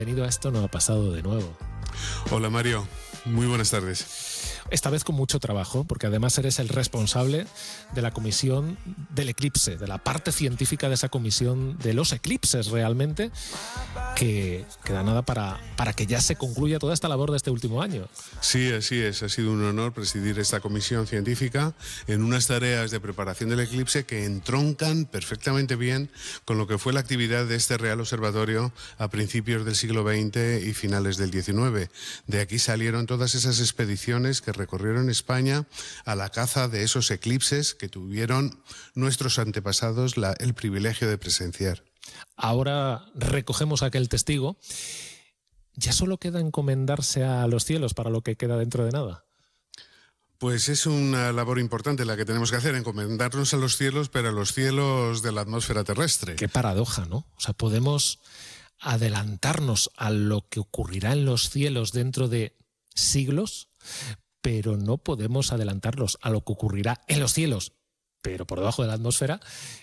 Bienvenido a Esto No Ha Pasado de Nuevo. Hola Mario, muy buenas tardes. Esta vez con mucho trabajo, porque además eres el responsable de la comisión del eclipse, de la parte científica de esa comisión de los eclipses realmente, que queda nada para que ya se concluya toda esta labor de este último año. Sí, así es. Ha sido un honor presidir esta comisión científica en unas tareas de preparación del eclipse que entroncan perfectamente bien con lo que fue la actividad de este Real Observatorio a principios del siglo XX y finales del XIX. De aquí salieron todas esas expediciones que recorrieron España a la caza de esos eclipses que tuvieron nuestros antepasados el privilegio de presenciar. Ahora recogemos aquel testigo. ¿Ya solo queda encomendarse a los cielos para lo que queda dentro de nada? Pues es una labor importante la que tenemos que hacer, encomendarnos a los cielos, pero a los cielos de la atmósfera terrestre. Qué paradoja, ¿no? O sea, podemos adelantarnos a lo que ocurrirá en los cielos dentro de siglos, pero no podemos adelantarnos a lo que ocurrirá en los cielos, pero por debajo de la atmósfera,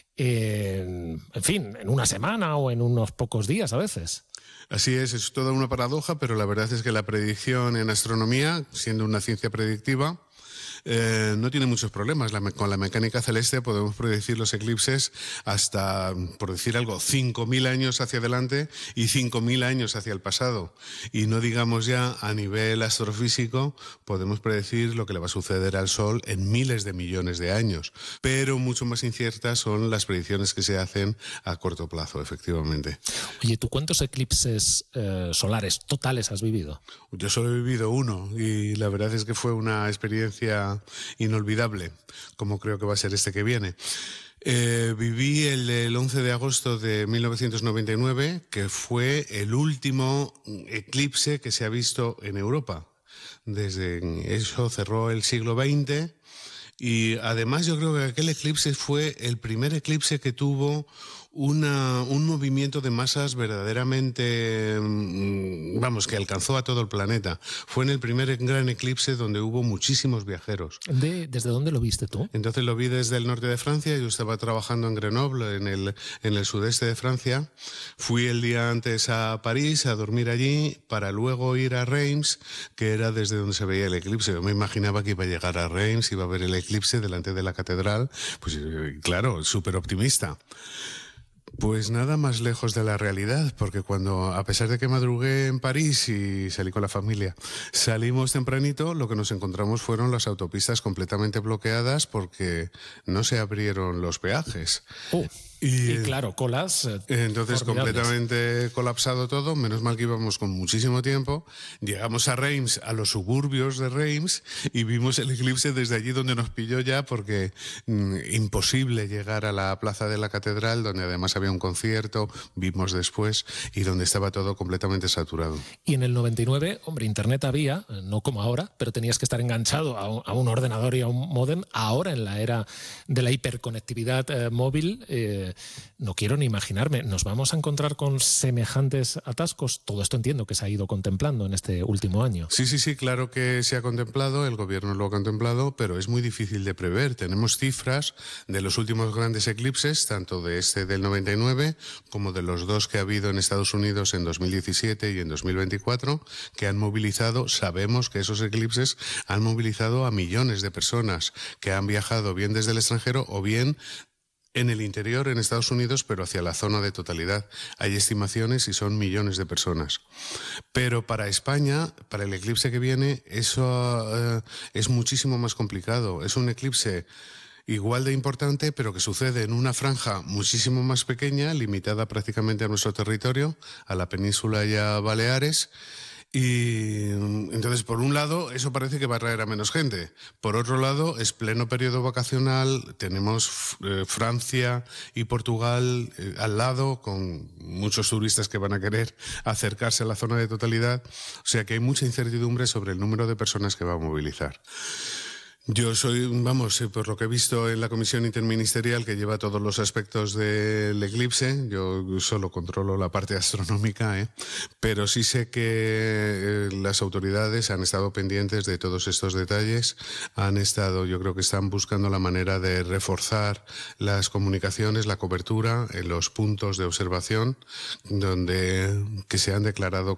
en una semana o en unos pocos días a veces. Así es toda una paradoja, pero la verdad es que la predicción en astronomía, siendo una ciencia predictiva, no tiene muchos problemas. Con la mecánica celeste podemos predecir los eclipses hasta, por decir algo, 5.000 años hacia adelante y 5.000 años hacia el pasado. Y no digamos ya a nivel astrofísico, podemos predecir lo que le va a suceder al Sol en miles de millones de años. Pero mucho más inciertas son las predicciones que se hacen a corto plazo, efectivamente. Oye, ¿tú cuántos eclipses solares totales has vivido? Yo solo he vivido uno y la verdad es que fue una experiencia inolvidable, como creo que va a ser este que viene. Viví el 11 de agosto de 1999, que fue el último eclipse que se ha visto en Europa. Desde eso cerró el siglo XX y además yo creo que aquel eclipse fue el primer eclipse que tuvo un movimiento de masas verdaderamente, que alcanzó a todo el planeta. Fue en el primer gran eclipse donde hubo muchísimos viajeros. ¿Desde dónde lo viste tú? Entonces lo vi desde el norte de Francia. Yo estaba trabajando en Grenoble, en el sudeste de Francia. Fui el día antes a París a dormir allí para luego ir a Reims, que era desde donde se veía el eclipse. Yo me imaginaba que iba a llegar a Reims, iba a ver el eclipse delante de la catedral. Pues claro, súper optimista. Pues nada más lejos de la realidad, porque a pesar de que madrugué en París y salí con la familia, salimos tempranito, lo que nos encontramos fueron las autopistas completamente bloqueadas porque no se abrieron los peajes. Y claro, colas. Entonces, completamente colapsado todo. Menos mal que íbamos con muchísimo tiempo. Llegamos a Reims, a los suburbios de Reims, y vimos el eclipse desde allí donde nos pilló ya, porque imposible llegar a la plaza de la catedral, donde además había un concierto, vimos después, y donde estaba todo completamente saturado. Y en el 99, hombre, internet había, no como ahora, pero tenías que estar enganchado a un ordenador y a un módem. Ahora, en la era de la hiperconectividad móvil, no quiero ni imaginarme. ¿Nos vamos a encontrar con semejantes atascos? Todo esto entiendo que se ha ido contemplando en este último año. Sí, claro que se ha contemplado, el gobierno lo ha contemplado, pero es muy difícil de prever. Tenemos cifras de los últimos grandes eclipses, tanto de este del 99 como de los dos que ha habido en Estados Unidos en 2017 y en 2024, que han movilizado, sabemos que esos eclipses han movilizado a millones de personas que han viajado bien desde el extranjero o bien en el interior, en Estados Unidos, pero hacia la zona de totalidad. Hay estimaciones y son millones de personas. Pero para España, para el eclipse que viene, eso es muchísimo más complicado. Es un eclipse igual de importante, pero que sucede en una franja muchísimo más pequeña, limitada prácticamente a nuestro territorio, a la península y a Baleares. Y entonces, por un lado, eso parece que va a traer a menos gente. Por otro lado, es pleno periodo vacacional, tenemos Francia y Portugal al lado, con muchos turistas que van a querer acercarse a la zona de totalidad. O sea que hay mucha incertidumbre sobre el número de personas que va a movilizar. Yo soy, vamos, por lo que he visto en la comisión interministerial que lleva todos los aspectos del eclipse, yo solo controlo la parte astronómica, pero sí sé que las autoridades han estado pendientes de todos estos detalles, yo creo que están buscando la manera de reforzar las comunicaciones, la cobertura en los puntos de observación que se han declarado